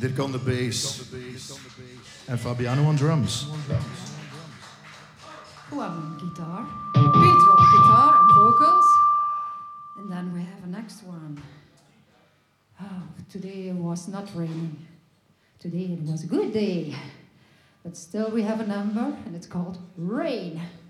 Dirk on the bass, and Fabiano on drums. Who on guitar, Peter on guitar and vocals, and then we have a next one. Oh, today it was not raining. Today it was a good day, but still we have a number, and it's called Rain.